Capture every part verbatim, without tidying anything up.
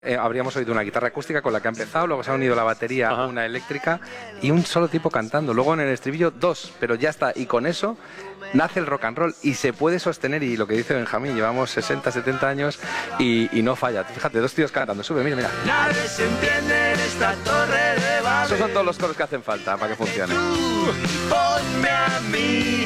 Eh, habríamos oído una guitarra acústica con la que ha empezado, luego se ha unido la batería, Ajá. una eléctrica y un solo tipo cantando. Luego en el estribillo dos, pero ya está. Y con eso nace el rock and roll y se puede sostener. Y lo que dice Benjamín, llevamos sesenta, setenta años y, y no falla. Fíjate, dos tíos cantando. Sube, mira, mira. Nadie se entiende en esta torre de Babel. Esos son todos los coros que hacen falta para que funcione. Ponme a mí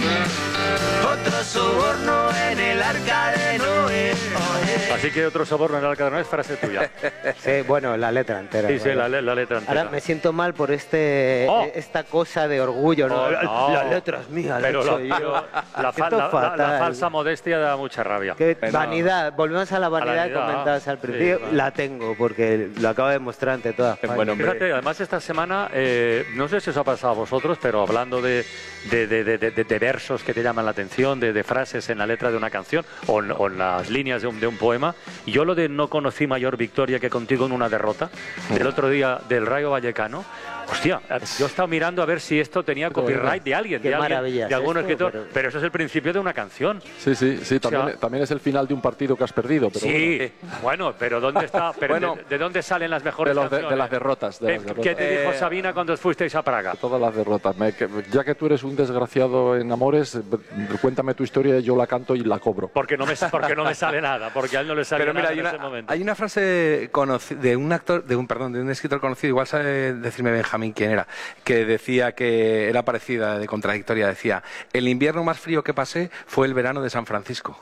otro soborno en el arca de Noé. Así que otro soborno en el arca de Noé es frase tuya. Sí, bueno, la letra entera. Sí, sí, la, la letra entera. Ahora me siento mal por este oh. esta cosa de orgullo, ¿no? Oh, no. La letra es mía, pero la, lo, yo. La, fa la, la, la falsa modestia da mucha rabia. Qué vanidad, volvemos a la vanidad, a la vanidad que comentabas al principio. Sí, bueno. La tengo, porque lo acabo de demostrar ante todas. Bueno, fíjate, además esta semana, eh, no sé si os ha pasado a vosotros, pero hablando de, de, de, de, de, de versos que te llaman la atención, de, de frases en la letra de una canción o en, o en las líneas de un, de un poema, yo lo de no conocí mayor victoria que contigo en una derrota, del otro día del Rayo Vallecano, hostia, yo he estado mirando a ver si esto tenía copyright de alguien, Qué de, alguien, de algún esto, escritor, pero... pero eso es el principio de una canción. Sí, sí, sí, también, o sea, también es el final de un partido que has perdido. Pero sí, bueno. bueno, pero ¿dónde está? Pero bueno, de, ¿de dónde salen las mejores de, los de, canciones? de las derrotas. De eh, las derrotas. ¿Qué te dijo eh, Sabina cuando fuisteis a Praga? Todas las derrotas. Me, que, ya que tú eres un desgraciado en amores, cuéntame tu historia, yo la canto y la cobro. Porque no me, porque no me sale nada, porque a él no le sale pero nada mira, en hay ese una, momento. Hay una frase de un actor, de un perdón, de un escritor conocido, igual sabe decirme Benjamín quién era, que decía que era parecida, de contradictoria, decía: el invierno más frío que pasé fue el verano de San Francisco.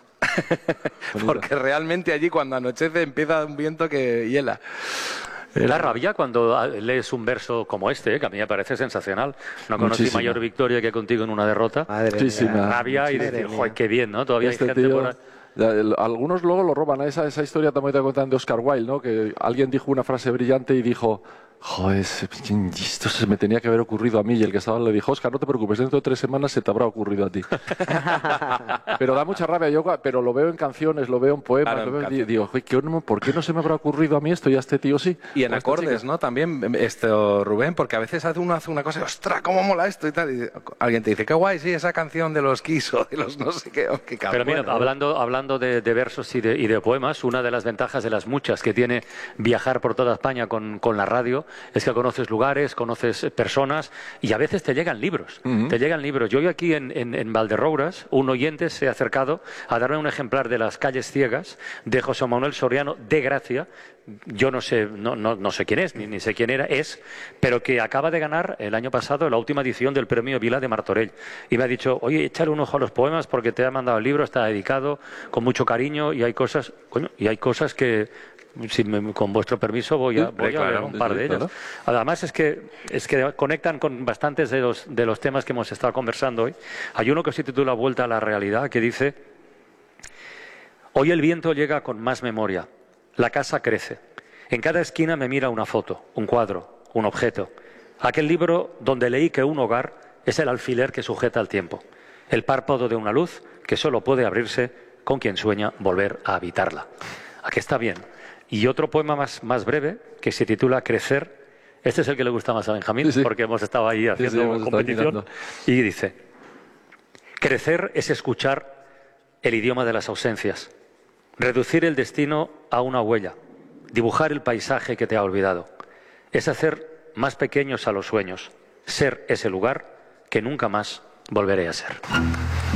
Porque realmente allí cuando anochece empieza un viento que hiela. Da rabia cuando lees un verso como este, ¿eh? Que a mí me parece sensacional. No conocí Muchísimo. mayor victoria que contigo en una derrota. Madre mía. Rabia y decir, joder, qué bien, ¿no? Todavía este hay gente tío... por ahí. Algunos luego lo roban. Esa, esa historia también te cuentan de Oscar Wilde, ¿no? Que alguien dijo una frase brillante y dijo: joder, esto se me tenía que haber ocurrido a mí. Y el que estaba le dijo: Oscar, no te preocupes, dentro de tres semanas se te habrá ocurrido a ti. Pero da mucha rabia. Yo, pero lo veo en canciones, lo veo en poemas. Claro, lo veo, en digo, ¿por qué no se me habrá ocurrido a mí esto y a este tío sí? Y en acordes, ¿no? También, esto, Rubén, porque a veces hace uno hace una cosa y ¡ostras, cómo mola esto! Y tal. Y alguien te dice: qué guay, sí, esa canción de los Kiss o de los no sé qué. Oh, qué pero mira, bueno, hablando, hablando de, de versos y de, y de poemas, una de las ventajas de las muchas que tiene viajar por toda España con, con la radio es que conoces lugares, conoces personas y a veces te llegan libros. Uh-huh. Te llegan libros. Yo hoy aquí en, en, en Valderrouras, un oyente se ha acercado a darme un ejemplar de Las calles ciegas de José Manuel Soriano de Gracia. Yo no sé, no, no, no sé quién es, ni, ni sé quién era, es, pero que acaba de ganar el año pasado la última edición del Premio Vila de Martorell. Y me ha dicho: oye, échale un ojo a los poemas porque te ha mandado el libro, está dedicado con mucho cariño y hay cosas, coño, y hay cosas que, si me, con vuestro permiso, voy a, voy a leer un par de ellas. Además es que, es que conectan con bastantes de los, de los temas que hemos estado conversando hoy. Hay uno que se titula Vuelta a la realidad, que dice: hoy el viento llega con más memoria. La casa crece. En cada esquina me mira una foto, un cuadro, un objeto. Aquel libro donde leí que un hogar es el alfiler que sujeta el tiempo. El párpado de una luz que solo puede abrirse con quien sueña volver a habitarla. Aquí está bien. Y otro poema más, más breve que se titula Crecer. Este es el que le gusta más a Benjamín, sí, sí. porque hemos estado ahí haciendo sí, sí, competición. Y dice: crecer es escuchar el idioma de las ausencias. Reducir el destino a una huella, dibujar el paisaje que te ha olvidado. Es hacer más pequeños a los sueños, ser ese lugar que nunca más volveré a ser.